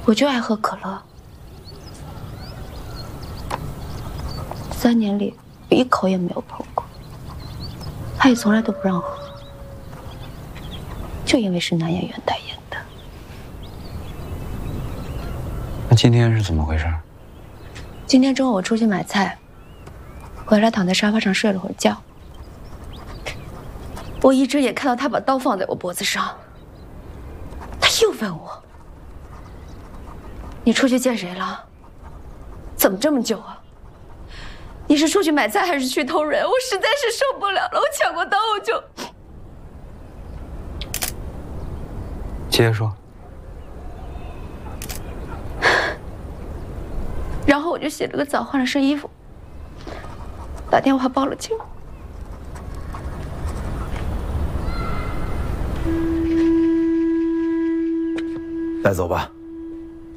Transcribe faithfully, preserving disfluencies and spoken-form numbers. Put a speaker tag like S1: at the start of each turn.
S1: 我就爱喝可乐，三年里我一口也没有碰过，他也从来都不让喝，就因为是男演员代言的。
S2: 那今天是怎么回事？
S1: 今天中午我出去买菜，回来躺在沙发上睡了会儿觉，我一只眼看到他把刀放在我脖子上，他又问我。 你出去见谁了？怎么这么久啊？你是出去买菜还是去偷人？我实在是受不了了，我抢过刀我就……
S2: 接着说。
S1: 然后我就洗了个澡，换了身衣服，打电话报了警。
S3: 带走吧。